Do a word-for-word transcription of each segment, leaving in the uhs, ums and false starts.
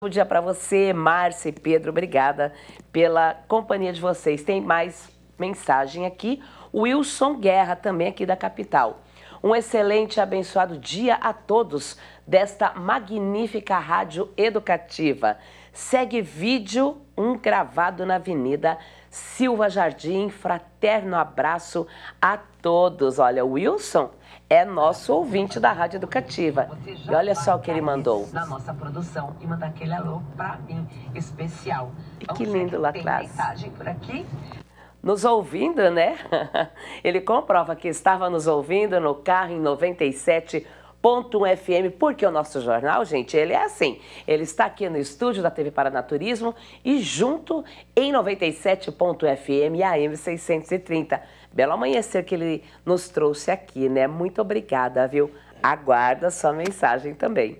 Bom dia para você, Márcia e Pedro. Obrigada pela companhia de vocês. Tem mais mensagem aqui. Wilson Guerra, também aqui da capital. Um excelente e abençoado dia a todos desta magnífica rádio educativa. Segue vídeo um gravado na Avenida Silva Jardim. Fraterno abraço a todos. Olha, o Wilson é nosso ouvinte da Rádio Educativa. E olha só o que ele mandou. Na nossa produção e mandar aquele alô para mim, especial. E que lindo lá atrás. Tem mensagem por aqui? Nos ouvindo, né? Ele comprova que estava nos ouvindo no carro em noventa e sete ponto um F M, porque o nosso jornal, gente, ele é assim. Ele está aqui no estúdio da T V Paranaturismo e junto em noventa e sete ponto um F M e A M seiscentos e trinta. Belo amanhecer que ele nos trouxe aqui, né? Muito obrigada, viu? Aguarda sua mensagem também.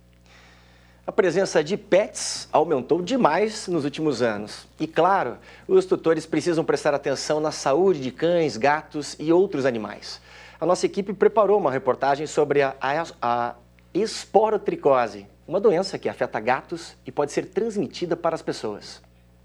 A presença de pets aumentou demais nos últimos anos. E, claro, os tutores precisam prestar atenção na saúde de cães, gatos e outros animais. A nossa equipe preparou uma reportagem sobre a, a, a esporotricose, uma doença que afeta gatos e pode ser transmitida para as pessoas.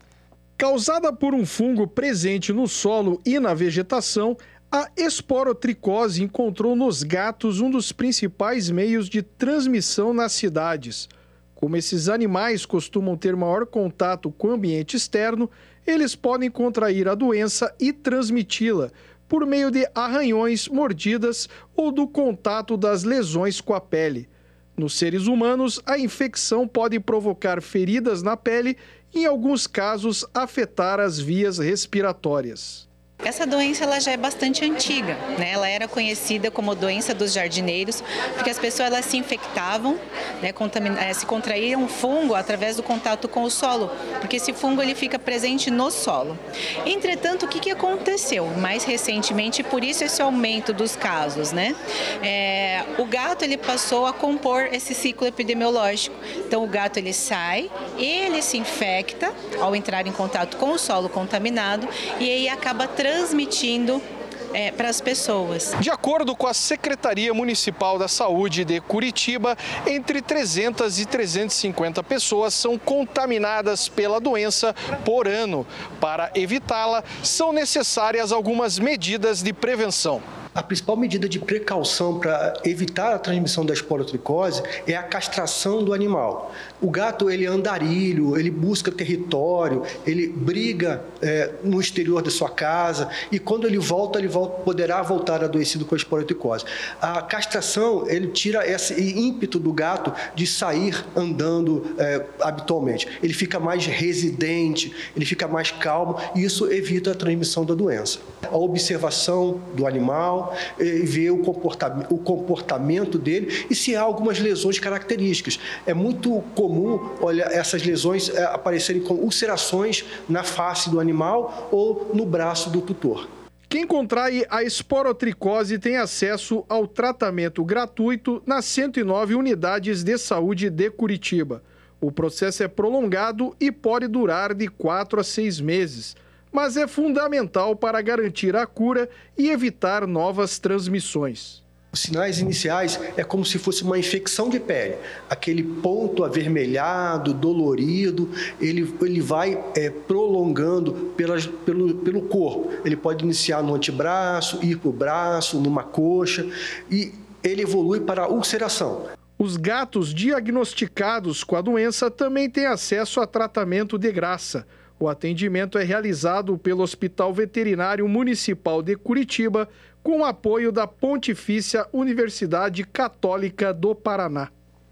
Causada por um fungo presente no solo e na vegetação, a esporotricose encontrou nos gatos um dos principais meios de transmissão nas cidades. Como esses animais costumam ter maior contato com o ambiente externo, eles podem contrair a doença e transmiti-la por meio de arranhões, mordidas ou do contato das lesões com a pele. Nos seres humanos, a infecção pode provocar feridas na pele e, em alguns casos, afetar as vias respiratórias. Essa doença ela já é bastante antiga, né? Ela era conhecida como doença dos jardineiros, porque as pessoas elas se infectavam, né? Contamin... se contraíam fungo através do contato com o solo, porque esse fungo ele fica presente no solo. Entretanto, o que, que aconteceu? Mais recentemente, por isso esse aumento dos casos, né? É... O gato ele passou a compor esse ciclo epidemiológico. Então o gato ele sai, ele se infecta ao entrar em contato com o solo contaminado e aí acaba transmitindo é, para as pessoas. De acordo com a Secretaria Municipal da Saúde de Curitiba, entre trezentas e trezentas e cinquenta pessoas são contaminadas pela doença por ano. Para evitá-la, são necessárias algumas medidas de prevenção. A principal medida de precaução para evitar a transmissão da esporotricose é a castração do animal. O gato ele é andarilho, ele busca território, ele briga é, no exterior da sua casa e quando ele volta, ele volta, poderá voltar adoecido com a esporotricose. A castração ele tira esse ímpeto do gato de sair andando é, habitualmente. Ele fica mais residente, ele fica mais calmo e isso evita a transmissão da doença. A observação do animal, e ver o comportamento, o comportamento dele e se há algumas lesões características. É muito comum, olha, essas lesões é, aparecerem com ulcerações na face do animal ou no braço do tutor. Quem contrai a esporotricose tem acesso ao tratamento gratuito nas cento e nove unidades de saúde de Curitiba. O processo é prolongado e pode durar de quatro a seis meses. Mas é fundamental para garantir a cura e evitar novas transmissões. Os sinais iniciais é como se fosse uma infecção de pele. Aquele ponto avermelhado, dolorido, ele, ele vai é, prolongando pelas, pelo, pelo corpo. Ele pode iniciar no antebraço, ir para o braço, numa coxa e ele evolui para a ulceração. Os gatos diagnosticados com a doença também têm acesso a tratamento de graça. O atendimento é realizado pelo Hospital Veterinário Municipal de Curitiba, com o apoio da Pontifícia Universidade Católica do Paraná.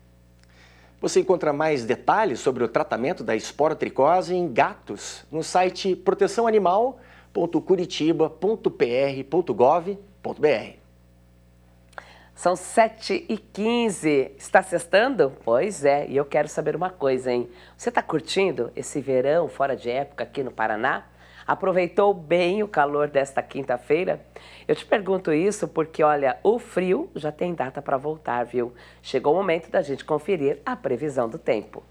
Você encontra mais detalhes sobre o tratamento da esporotricose em gatos no site proteção animal ponto curitiba ponto p r ponto gov ponto b r. São sete e quinze. Está sextando? Pois é, e eu quero saber uma coisa, hein? Você está curtindo esse verão fora de época aqui no Paraná? Aproveitou bem o calor desta quinta-feira? Eu te pergunto isso porque, olha, o frio já tem data para voltar, viu? Chegou o momento da gente conferir a previsão do tempo.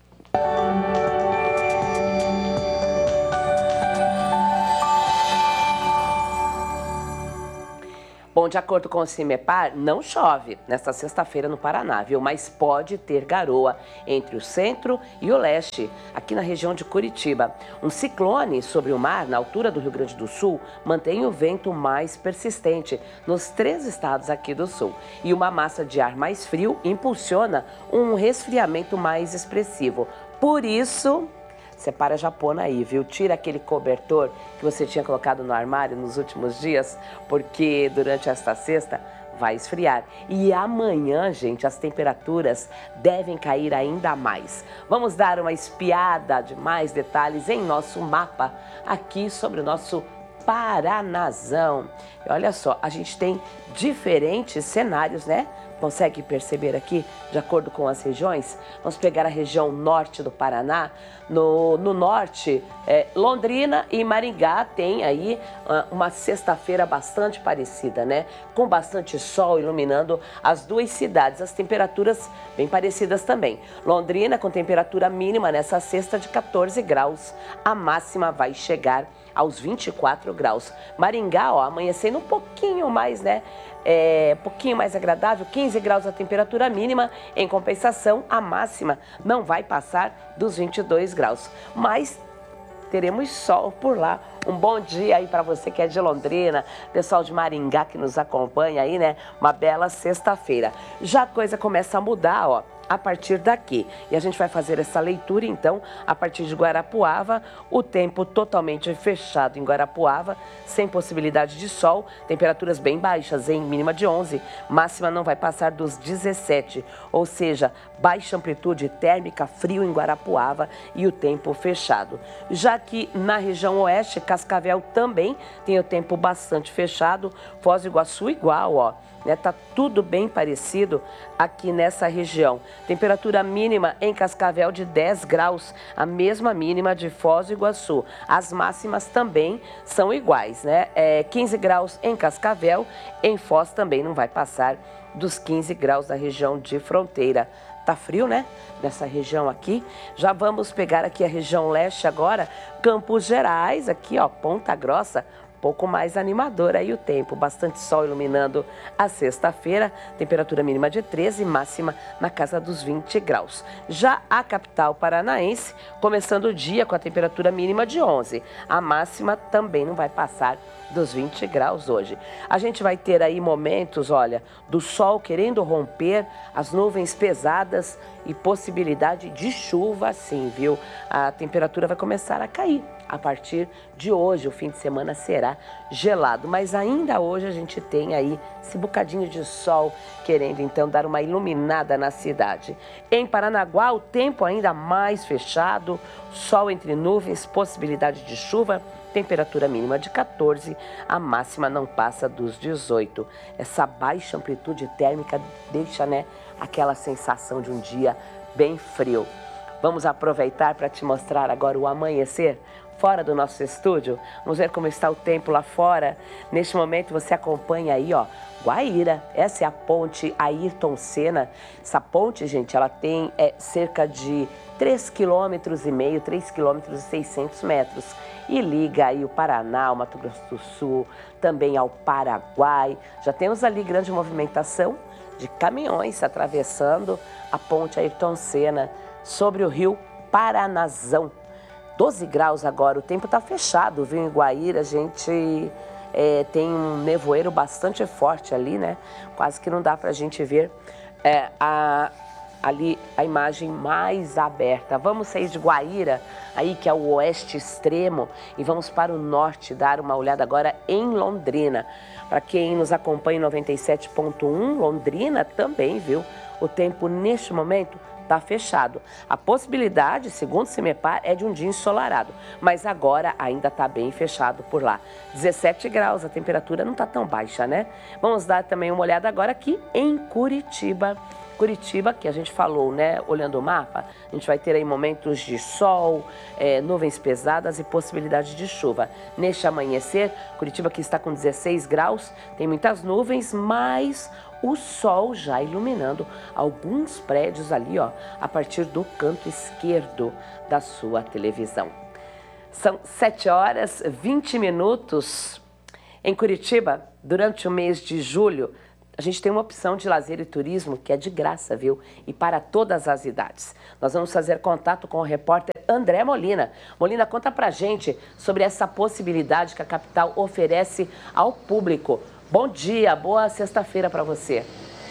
Bom de acordo com o CIMEPAR, não chove nesta sexta-feira no Paraná, viu? Mas pode ter garoa entre o centro e o leste, aqui na região de Curitiba. Um ciclone sobre o mar, na altura do Rio Grande do Sul, mantém o vento mais persistente nos três estados aqui do sul. E uma massa de ar mais frio impulsiona um resfriamento mais expressivo. Por isso, separa a japona aí, viu? Tira aquele cobertor que você tinha colocado no armário nos últimos dias, porque durante esta sexta vai esfriar. E amanhã, gente, as temperaturas devem cair ainda mais. Vamos dar uma espiada de mais detalhes em nosso mapa aqui sobre o nosso Paranazão. E olha só, a gente tem diferentes cenários, né? Consegue perceber aqui, de acordo com as regiões? Vamos pegar a região norte do Paraná. No, no norte, é, Londrina e Maringá tem aí uh, uma sexta-feira bastante parecida, né? Com bastante sol iluminando as duas cidades. As temperaturas bem parecidas também. Londrina com temperatura mínima nessa sexta de quatorze graus. A máxima vai chegar aos vinte e quatro graus. Maringá, ó, amanhecendo um pouquinho mais, né? É, um pouquinho mais agradável, quinze graus a temperatura mínima. Em compensação, a máxima não vai passar dos vinte e dois graus. Mas teremos sol por lá. Um bom dia aí para você que é de Londrina, pessoal de Maringá que nos acompanha aí, né? Uma bela sexta-feira. Já a coisa começa a mudar, ó, a partir daqui. E a gente vai fazer essa leitura, então, a partir de Guarapuava, o tempo totalmente fechado em Guarapuava, sem possibilidade de sol, temperaturas bem baixas, em mínima de onze, máxima não vai passar dos dezessete, ou seja, baixa amplitude térmica, frio em Guarapuava e o tempo fechado. Já que na região oeste, Cascavel também tem o tempo bastante fechado, Foz do Iguaçu igual, ó. Né, tá tudo bem parecido aqui nessa região. Temperatura mínima em Cascavel de dez graus, a mesma mínima de Foz do Iguaçu. As máximas também são iguais, né? É, quinze graus em Cascavel, em Foz também não vai passar dos quinze graus da região de fronteira. Tá frio, né? Nessa região aqui. Já vamos pegar aqui a região leste agora, Campos Gerais, aqui ó, Ponta Grossa. Pouco mais animador aí o tempo, bastante sol iluminando a sexta-feira, temperatura mínima de treze, máxima na casa dos vinte graus. Já a capital paranaense, começando o dia com a temperatura mínima de onze, a máxima também não vai passar dos vinte graus hoje. A gente vai ter aí momentos, olha, do sol querendo romper, as nuvens pesadas e possibilidade de chuva sim, viu? A temperatura vai começar a cair. A partir de hoje, o fim de semana será gelado, mas ainda hoje a gente tem aí esse bocadinho de sol querendo então dar uma iluminada na cidade. Em Paranaguá, o tempo ainda mais fechado, sol entre nuvens, possibilidade de chuva, temperatura mínima de quatorze, a máxima não passa dos dezoito. Essa baixa amplitude térmica deixa, né, aquela sensação de um dia bem frio. Vamos aproveitar para te mostrar agora o amanhecer fora do nosso estúdio. Vamos ver como está o tempo lá fora. Neste momento você acompanha aí, ó, Guaíra. Essa é a ponte Ayrton Senna. Essa ponte, gente, ela tem é, cerca de três quilômetros e meio, três quilômetros e seiscentos metros. E liga aí o Paraná, o Mato Grosso do Sul, também ao Paraguai. Já temos ali grande movimentação de caminhões atravessando a ponte Ayrton Senna sobre o rio Paranazão. doze graus agora, o tempo está fechado, viu? Em Guaíra a gente é, tem um nevoeiro bastante forte ali, né? Quase que não dá para a gente ver é, a, ali a imagem mais aberta. Vamos sair de Guaíra, aí que é o oeste extremo, e vamos para o norte, dar uma olhada agora em Londrina. Para quem nos acompanha em noventa e sete ponto um, Londrina também, viu? O tempo neste momento está fechado. A possibilidade, segundo o CIMEPAR, é de um dia ensolarado, mas agora ainda está bem fechado por lá. dezessete graus, a temperatura não está tão baixa, né? Vamos dar também uma olhada agora aqui em Curitiba. Curitiba, que a gente falou, né, olhando o mapa, a gente vai ter aí momentos de sol, é, nuvens pesadas e possibilidade de chuva. Neste amanhecer, Curitiba que está com dezesseis graus, tem muitas nuvens, mas o sol já iluminando alguns prédios ali, ó, a partir do canto esquerdo da sua televisão. São sete horas e vinte minutos. Em Curitiba, durante o mês de julho, a gente tem uma opção de lazer e turismo que é de graça, viu? E para todas as idades. Nós vamos fazer contato com o repórter André Molina. Molina, conta pra gente sobre essa possibilidade que a capital oferece ao público. Bom dia, boa sexta-feira para você.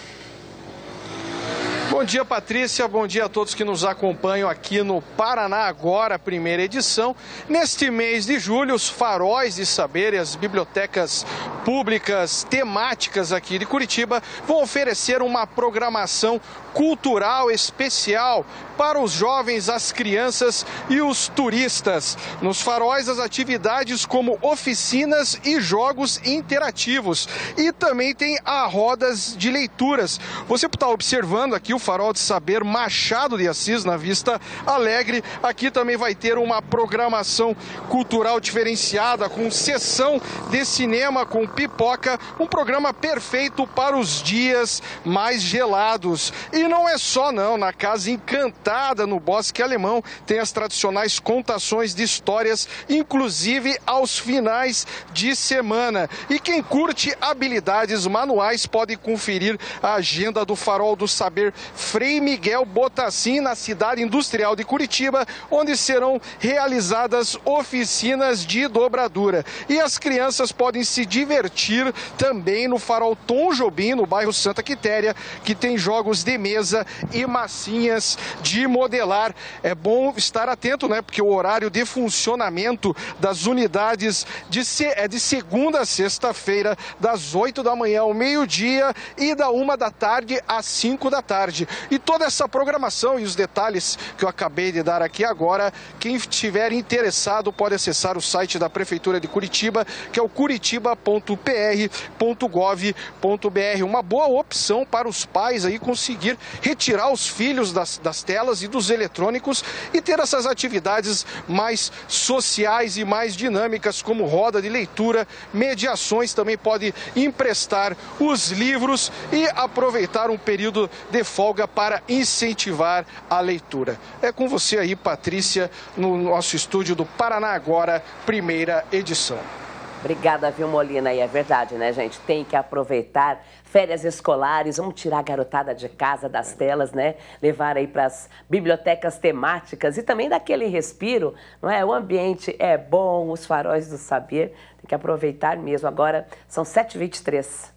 Bom dia, Patrícia. Bom dia a todos que nos acompanham aqui no Paraná Agora, primeira edição. Neste mês de julho, os faróis de saber e as bibliotecas públicas temáticas aqui de Curitiba vão oferecer uma programação cultural especial para os jovens, as crianças e os turistas. Nos faróis, as atividades como oficinas e jogos interativos. E também tem a rodas de leituras. Você está observando aqui o Farol de Saber Machado de Assis, na Vista Alegre. Aqui também vai ter uma programação cultural diferenciada, com sessão de cinema com pipoca, um programa perfeito para os dias mais gelados. E não é só não, na Casa Encantada, no Bosque Alemão, tem as tradicionais contações de histórias, inclusive aos finais de semana. E quem curte habilidades manuais pode conferir a agenda do Farol do Saber Frei Miguel Botassin, na cidade industrial de Curitiba, onde serão realizadas oficinas de dobradura. E as crianças podem se divertir também no Farol Tom Jobim, no bairro Santa Quitéria, que tem jogos de mesa e massinhas de modelar. É bom estar atento, né? Porque o horário de funcionamento das unidades de se... é de segunda a sexta-feira, das oito da manhã ao meio-dia e da uma da tarde às cinco da tarde. E toda essa programação e os detalhes que eu acabei de dar aqui agora, quem estiver interessado pode acessar o site da Prefeitura de Curitiba, que é o curitiba ponto p r ponto gov ponto b r. Uma boa opção para os pais aí conseguir retirar os filhos das, das telas e dos eletrônicos e ter essas atividades mais sociais e mais dinâmicas, como roda de leitura, mediações, também pode emprestar os livros e aproveitar um período de folga para incentivar a leitura. É com você aí, Patrícia, no nosso estúdio do Paraná Agora, primeira edição. Obrigada, viu, Molina? E é verdade, né, gente? Tem que aproveitar férias escolares, vamos tirar a garotada de casa, das telas, né? Levar aí para as bibliotecas temáticas e também daquele respiro, não é? O ambiente é bom, os faróis do saber, tem que aproveitar mesmo. Agora são sete e vinte e três.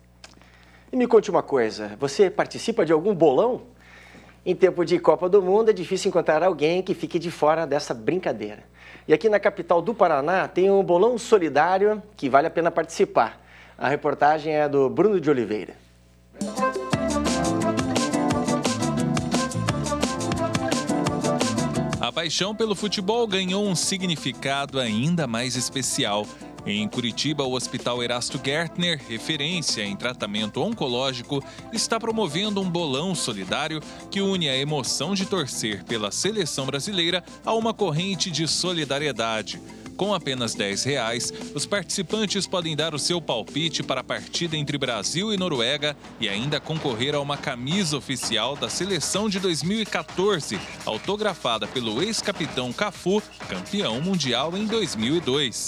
E me conte uma coisa, você participa de algum bolão? Em tempo de Copa do Mundo é difícil encontrar alguém que fique de fora dessa brincadeira. E aqui na capital do Paraná tem um bolão solidário que vale a pena participar. A reportagem é do Bruno de Oliveira. A paixão pelo futebol ganhou um significado ainda mais especial. Em Curitiba, o Hospital Erasto Gärtner, referência em tratamento oncológico, está promovendo um bolão solidário que une a emoção de torcer pela seleção brasileira a uma corrente de solidariedade. Com apenas dez reais, os participantes podem dar o seu palpite para a partida entre Brasil e Noruega e ainda concorrer a uma camisa oficial da seleção de dois mil e quatorze, autografada pelo ex-capitão Cafu, campeão mundial em dois mil e dois.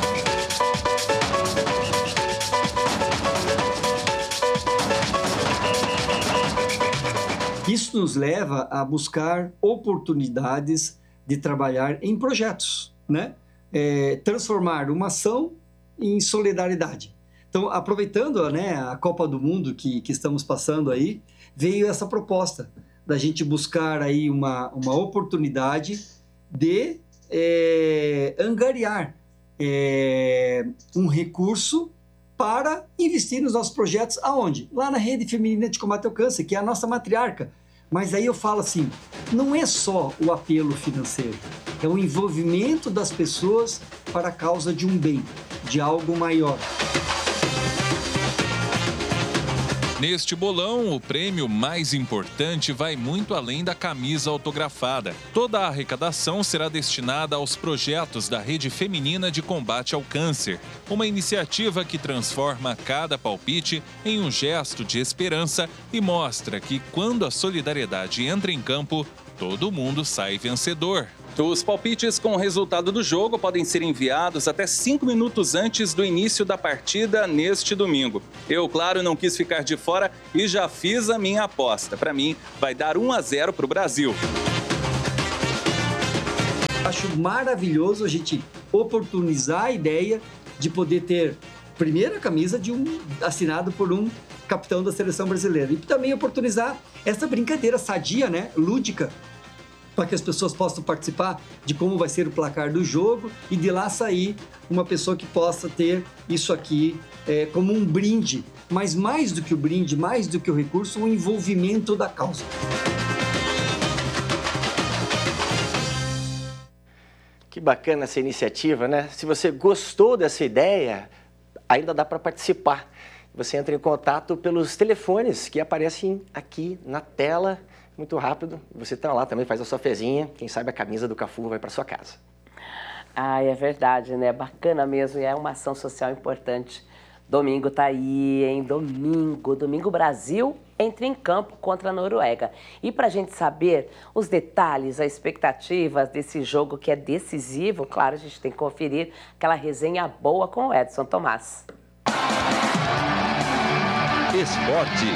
Isso nos leva a buscar oportunidades de trabalhar em projetos, né? É, transformar uma ação em solidariedade. Então, aproveitando, né, a Copa do Mundo que, que estamos passando aí, veio essa proposta da gente buscar aí uma, uma oportunidade de é, angariar é, um recurso para investir nos nossos projetos. Aonde? Lá na Rede Feminina de Combate ao Câncer, que é a nossa matriarca. Mas aí eu falo assim, não é só o apelo financeiro, é o envolvimento das pessoas para a causa de um bem, de algo maior. Neste bolão, o prêmio mais importante vai muito além da camisa autografada. Toda a arrecadação será destinada aos projetos da Rede Feminina de Combate ao Câncer, uma iniciativa que transforma cada palpite em um gesto de esperança e mostra que, quando a solidariedade entra em campo, todo mundo sai vencedor. Os palpites com o resultado do jogo podem ser enviados até cinco minutos antes do início da partida neste domingo. Eu, claro, não quis ficar de fora e já fiz a minha aposta. Para mim, vai dar um a zero para o Brasil. Acho maravilhoso a gente oportunizar a ideia de poder ter primeira camisa de um assinado por um capitão da seleção brasileira. E também oportunizar essa brincadeira sadia, né, lúdica, para que as pessoas possam participar de como vai ser o placar do jogo e de lá sair uma pessoa que possa ter isso aqui é, como um brinde. Mas mais do que o brinde, mais do que o recurso, o envolvimento da causa. Que bacana essa iniciativa, né? Se você gostou dessa ideia, ainda dá para participar. Você entra em contato pelos telefones que aparecem aqui na tela. Muito rápido, você está lá também, faz a sua fezinha, quem sabe a camisa do Cafu vai para sua casa. Ah, é verdade, né? Bacana mesmo, e é uma ação social importante. Domingo tá aí, hein? Domingo, domingo Brasil entra em campo contra a Noruega. E para a gente saber os detalhes, as expectativas desse jogo que é decisivo, claro, a gente tem que conferir aquela resenha boa com o Edson Tomás. Esporte.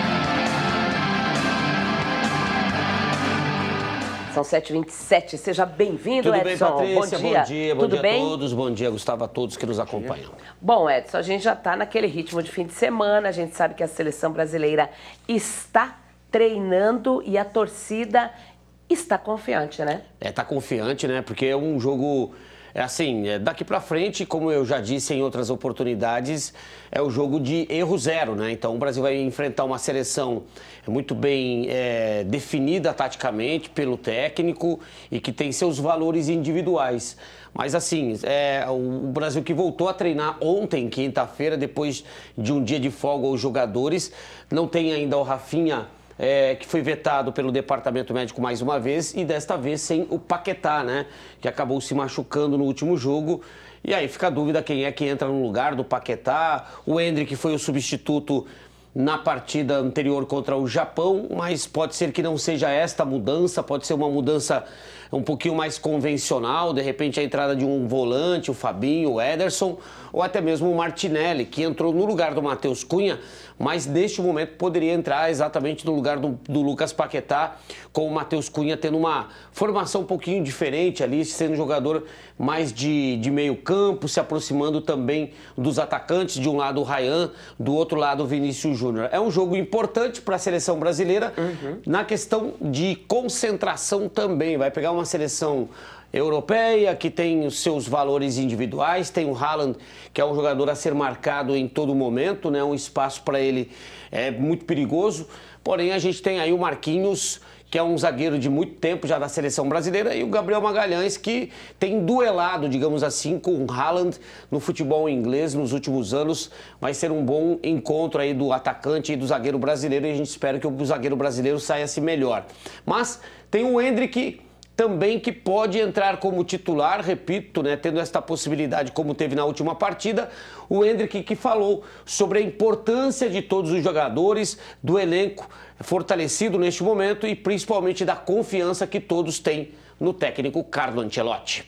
São sete e vinte e sete, seja bem-vindo, Edson. Tudo bem, Patrícia? Bom dia. Bom dia, bom Tudo dia bem? a todos, bom dia, Gustavo, a todos que nos acompanham. Bom, Edson, a gente já está naquele ritmo de fim de semana, a gente sabe que a seleção brasileira está treinando e a torcida está confiante, né? É, tá confiante, né? Porque é um jogo, é assim, é daqui pra frente, como eu já disse em outras oportunidades, é o jogo de erro zero, né? Então o Brasil vai enfrentar uma seleção muito bem é, definida taticamente pelo técnico e que tem seus valores individuais. Mas assim, é, o Brasil que voltou a treinar ontem, quinta-feira, depois de um dia de folga aos jogadores, não tem ainda o Rafinha, É, que foi vetado pelo departamento médico mais uma vez e desta vez sem o Paquetá, né? Que acabou se machucando no último jogo. E aí fica a dúvida quem é que entra no lugar do Paquetá. O Endrick foi o substituto na partida anterior contra o Japão, mas pode ser que não seja esta mudança, pode ser uma mudança um pouquinho mais convencional, de repente a entrada de um volante, o Fabinho, o Ederson, ou até mesmo o Martinelli, que entrou no lugar do Matheus Cunha, mas neste momento poderia entrar exatamente no lugar do, do Lucas Paquetá, com o Matheus Cunha tendo uma formação um pouquinho diferente ali, sendo jogador mais de, de meio campo, se aproximando também dos atacantes, de um lado o Ryan, do outro lado o Vinícius Júnior. É um jogo importante para a seleção brasileira, uhum. na questão de concentração também, vai pegar uma seleção europeia, que tem os seus valores individuais, tem o Haaland, que é um jogador a ser marcado em todo momento, né? Um espaço para ele é muito perigoso, porém a gente tem aí o Marquinhos, que é um zagueiro de muito tempo já da seleção brasileira, e o Gabriel Magalhães, que tem duelado, digamos assim, com o Haaland no futebol inglês nos últimos anos. Vai ser um bom encontro aí do atacante e do zagueiro brasileiro, e a gente espera que o zagueiro brasileiro saia-se melhor. Mas tem o Endrick também, que pode entrar como titular, repito, né, tendo esta possibilidade como teve na última partida. O Endrick, que falou sobre a importância de todos os jogadores, do elenco fortalecido neste momento e principalmente da confiança que todos têm no técnico Carlo Ancelotti.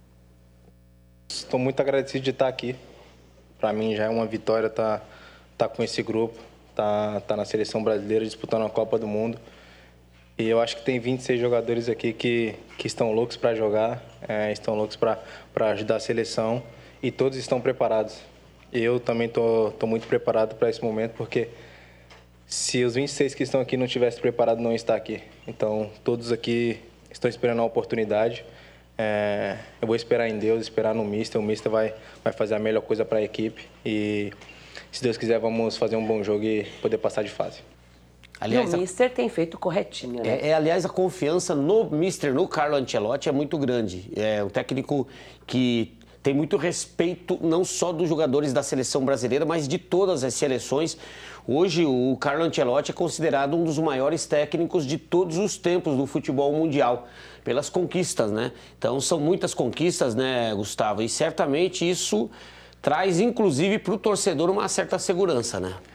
Estou muito agradecido de estar aqui. Para mim já é uma vitória estar, estar com esse grupo, estar, estar na seleção brasileira disputando a Copa do Mundo. E eu acho que tem vinte e seis jogadores aqui que, que estão loucos para jogar, é, estão loucos para ajudar a seleção e todos estão preparados. Eu também estou muito preparado para esse momento, porque se os vinte e seis que estão aqui não tivessem preparado, não estar aqui. Então, todos aqui estão esperando a oportunidade. É, eu vou esperar em Deus, esperar no Mister. O Mister vai, vai fazer a melhor coisa para a equipe. E, se Deus quiser, vamos fazer um bom jogo e poder passar de fase. Aliás, e o Mister tem feito corretinho, né? É, é, aliás, a confiança no Mister, no Carlo Ancelotti, é muito grande. É um técnico que tem muito respeito não só dos jogadores da seleção brasileira, mas de todas as seleções. Hoje, o Carlo Ancelotti é considerado um dos maiores técnicos de todos os tempos do futebol mundial, pelas conquistas, né? Então, são muitas conquistas, né, Gustavo? E certamente isso traz, inclusive, para o torcedor uma certa segurança, né?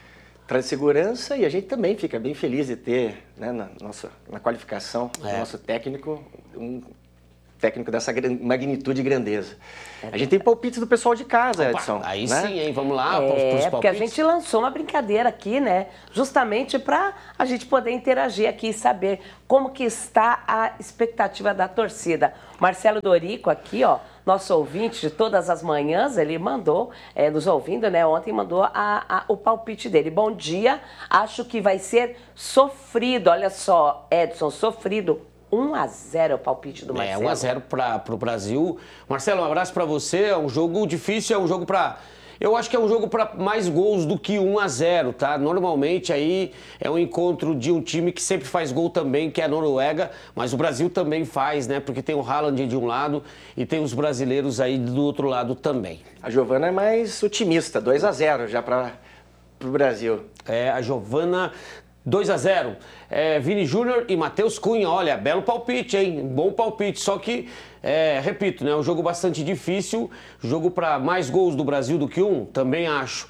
Traz segurança e a gente também fica bem feliz de ter, né, na, nossa, na qualificação do É. nosso técnico, um técnico dessa gran- magnitude e grandeza. A gente tem palpites do pessoal de casa, Edson. Opa, aí né? sim, hein? Vamos lá, pros- pros É, porque a palpites. gente lançou uma brincadeira aqui, né? Justamente para a gente poder interagir aqui e saber como que está a expectativa da torcida. Marcelo Dorico aqui, ó, nosso ouvinte de todas as manhãs, ele mandou, é, nos ouvindo, né? Ontem mandou a, a- o palpite dele. Bom dia, acho que vai ser sofrido. Olha só, Edson, sofrido. um a zero é o palpite do Marcelo. É, um a zero para o Brasil. Marcelo, um abraço para você. É um jogo difícil, é um jogo para... Eu acho que é um jogo para mais gols do que um a zero, tá? Normalmente aí é um encontro de um time que sempre faz gol também, que é a Noruega, mas o Brasil também faz, né? Porque tem o Haaland de um lado e tem os brasileiros aí do outro lado também. A Giovana é mais otimista, dois a zero já para o Brasil. É, a Giovana... dois a zero. É, Vini Júnior e Matheus Cunha, olha, belo palpite, hein? Bom palpite, só que, é, repito, né, é um jogo bastante difícil, jogo para mais gols do Brasil do que um, também acho.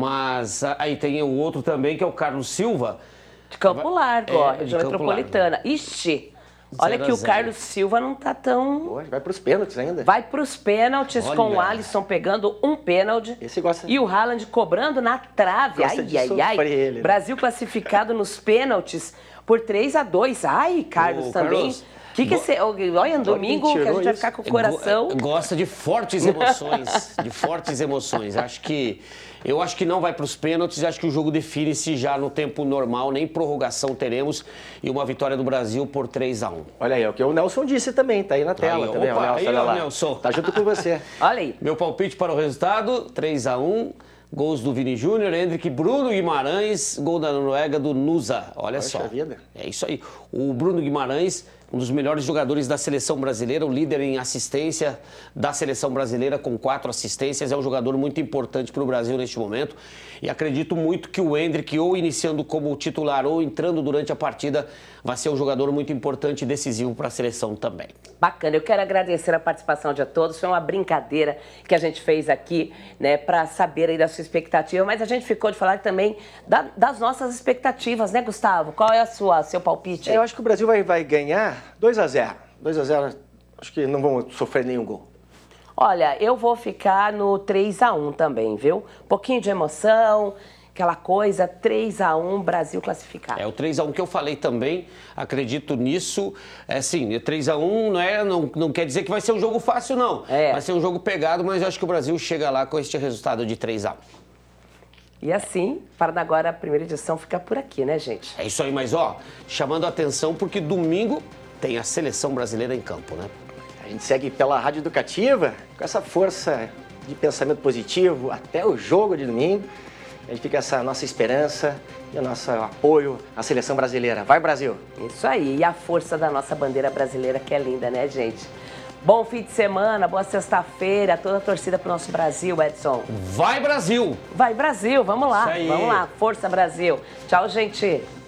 Mas aí tem o outro também, que é o Carlos Silva. De Campo Largo, ó, É, de região Campo metropolitana. Ixi, olha que o zero a zero. Carlos Silva não tá tão... Hoje vai para os pênaltis ainda. Vai para os pênaltis, Olha. com o Alisson pegando um pênalti. Esse gosta- E o Haaland cobrando na trave. Gosta Ai, de ai, ai. sofrer ele, né? Brasil classificado nos pênaltis por três a dois. Ai, Carlos Ô, também. Carlos, que que go- esse... Olha, domingo que a gente vai ficar com o coração... Go- Gosta de fortes emoções, de fortes emoções. Acho que eu acho que não vai para os pênaltis. Acho que o jogo define-se já no tempo normal, nem prorrogação teremos e uma vitória do Brasil por três a um. Olha aí, é o que o Nelson disse também, tá aí na tela Aí, também. opa, o Nelson, aí, olha ó, lá. Nelson. Tá junto com você. Olha aí. Meu palpite para o resultado: três a um. Gols do Vini Júnior, Hendrick, Bruno Guimarães, gol da Noruega do Nusa. Olha Poxa só. vida. É isso aí. O Bruno Guimarães, um dos melhores jogadores da seleção brasileira, o líder em assistência da seleção brasileira, com quatro assistências. É um jogador muito importante para o Brasil neste momento. E acredito muito que o Hendrick, ou iniciando como titular ou entrando durante a partida, vai ser um jogador muito importante e decisivo para a seleção também. Bacana, eu quero agradecer a participação de todos. Foi uma brincadeira que a gente fez aqui, né, para saber aí da sua expectativa, mas a gente ficou de falar também da- das nossas expectativas, né, Gustavo? Qual é a sua, seu palpite? Eu acho que o Brasil vai, vai ganhar dois a zero. dois a zero, acho que não vão sofrer nenhum gol. Olha, eu vou ficar no três a um também, viu? Um pouquinho de emoção, aquela coisa, três a um, Brasil classificado. É o três a um que eu falei também, acredito nisso. É assim, três a um não, é, não, não quer dizer que vai ser um jogo fácil, não. É. Vai ser um jogo pegado, mas eu acho que o Brasil chega lá com este resultado de três a um. E assim, Paranaguá, a primeira edição fica por aqui, né, gente? É isso aí, mas ó, chamando a atenção porque domingo tem a seleção brasileira em campo, né? A gente segue pela Rádio Educativa, com essa força de pensamento positivo até o jogo de domingo. A gente fica essa nossa esperança e o nosso apoio à seleção brasileira. Vai, Brasil! Isso aí, e a força da nossa bandeira brasileira, que é linda, né, gente? Bom fim de semana, boa sexta-feira, toda a torcida pro nosso Brasil, Edson. Vai, Brasil! Vai, Brasil, vamos lá, Isso aí. vamos lá, força, Brasil. Tchau, gente.